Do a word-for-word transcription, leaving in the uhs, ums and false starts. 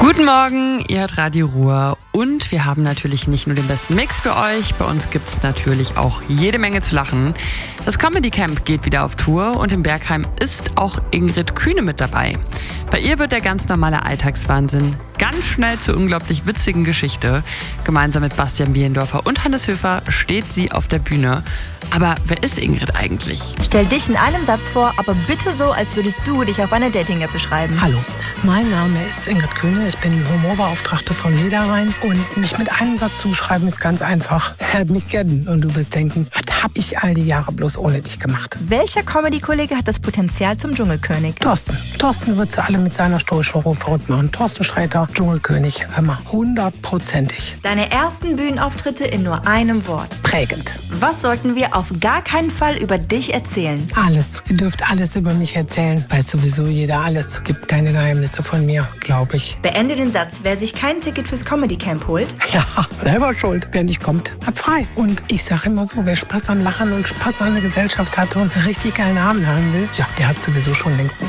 Guten Morgen, ihr hört Radio Ruhr und wir haben natürlich nicht nur den besten Mix für euch, bei uns gibt es natürlich auch jede Menge zu lachen. Das Comedy Camp geht wieder auf Tour und in Bergheim ist auch Ingrid Kühne mit dabei. Bei ihr wird der ganz normale Alltagswahnsinn ganz schnell zur unglaublich witzigen Geschichte. Gemeinsam mit Bastian Bielendorfer und Hannes Höfer steht sie auf der Bühne. Aber wer ist Ingrid eigentlich? Stell dich in einem Satz vor, aber bitte so, als würdest du dich auf einer Dating-App beschreiben. Hallo, mein Name ist Ingrid Kühne, ich bin Humorbeauftragte von Niederrhein und mich mit einem Satz zu beschreiben ist ganz einfach. Lern mich kennen und du wirst denken, was hab ich all die Jahre bloß ohne dich gemacht? Welcher Comedy-Kollege hat das Potenzial zum Dschungelkönig? Thorsten. Thorsten wird sie alle mit seiner Story-Show verrückt machen. Thorsten Sträter, Dschungelkönig, hör mal, hundertprozentig. Deine ersten Bühnenauftritte in nur einem Wort. Prägend. Was sollten wir auf gar keinen Fall über dich erzählen? Alles. Ihr dürft alles über mich erzählen. Weiß sowieso jeder alles. Gibt keine Geheimnisse von mir, glaube ich. Beende den Satz. Wer sich kein Ticket fürs Comedy Camp holt, ja, selber schuld. Wer nicht kommt, hat frei. Und ich sage immer so, wer Spaß am Lachen und Spaß an der Gesellschaft hat und einen richtig geilen Abend haben will, ja, der hat sowieso schon längst